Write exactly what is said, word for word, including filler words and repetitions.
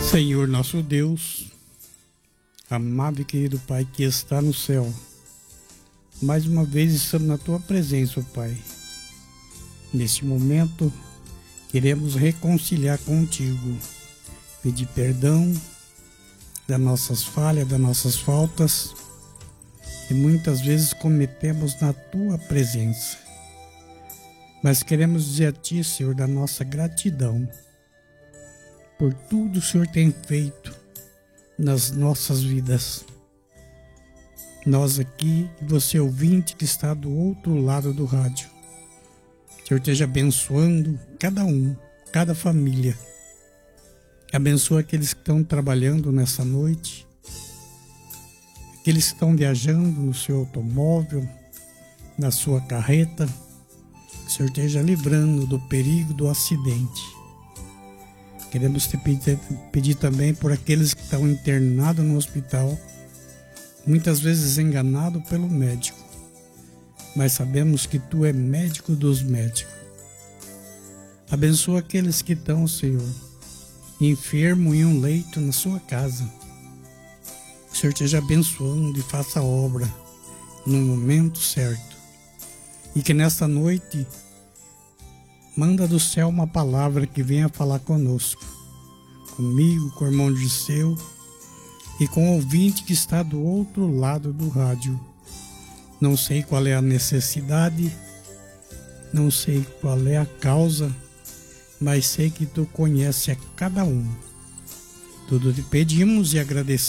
Senhor nosso Deus, amável e querido Pai que está no céu, mais uma vez estamos na Tua presença, Pai. Neste momento, queremos reconciliar contigo, pedir perdão das nossas falhas, das nossas faltas, que muitas vezes cometemos na Tua presença. Mas queremos dizer a Ti, Senhor, da nossa gratidão por tudo que o Senhor tem feito nas nossas vidas. Nós aqui e você ouvinte que está do outro lado do rádio. O Senhor esteja abençoando cada um, cada família. Abençoa aqueles que estão trabalhando nessa noite, aqueles que estão viajando no seu automóvel, na sua carreta. Que o Senhor esteja livrando do perigo do acidente. Queremos te pedir, pedir também por aqueles que estão internados no hospital, muitas vezes enganados pelo médico, mas sabemos que Tu é médico dos médicos. Abençoa aqueles que estão, Senhor, enfermos em um leito na sua casa. Que o Senhor esteja abençoando e faça a obra no momento certo. E que nesta noite manda do céu uma palavra que venha falar conosco, comigo, com o irmão Dirceu e com o ouvinte que está do outro lado do rádio. Não sei qual é a necessidade, não sei qual é a causa, mas sei que Tu conheces a cada um. Tudo te pedimos e agradecemos